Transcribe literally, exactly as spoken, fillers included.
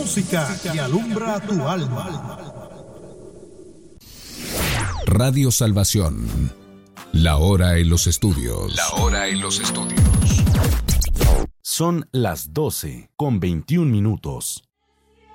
música que alumbra tu alma. Radio Salvación. La hora en los estudios. La hora en los estudios. Son las doce con veintiún minutos.